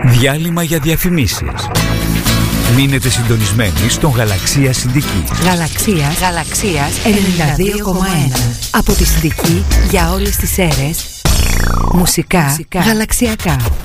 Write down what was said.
Διάλειμμα για διαφημίσεις. Μείνετε συντονισμένοι στον Γαλαξία Συνδική. Γαλαξίας 92,1. Από τη Συνδική για όλες τις αίρες. Μουσικά γαλαξιακά.